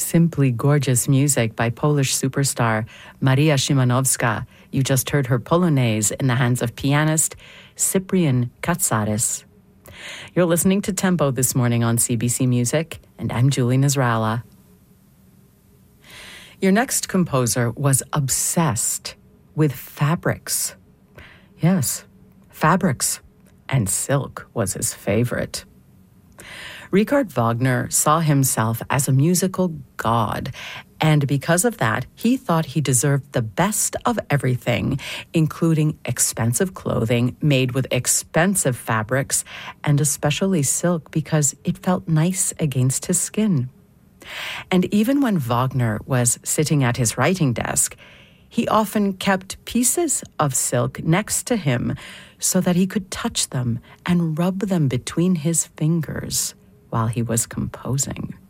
Simply gorgeous music by Polish superstar Maria Szymanowska. You just heard her Polonaise in the hands of pianist Cyprian Katsaris. You're listening to Tempo this morning on CBC Music, and I'm Julie Nasrallah. Your next composer was obsessed with fabrics. Yes, fabrics, and silk was his favorite. Richard Wagner saw himself as a musical god, and because of that, he thought he deserved the best of everything, including expensive clothing made with expensive fabrics, and especially silk because it felt nice against his skin. And even when Wagner was sitting at his writing desk, he often kept pieces of silk next to him so that he could touch them and rub them between his fingers while he was composing.